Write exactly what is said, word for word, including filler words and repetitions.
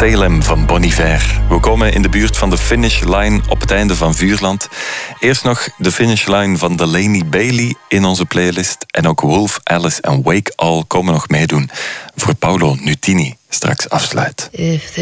Salem van Bon Iver. We komen in de buurt van de finish line op het einde van Vuurland. Eerst nog de finish line van Delaney Bailey in onze playlist. En ook Wolf, Alice en Wake All komen nog meedoen voor Paolo Nutini straks afsluit.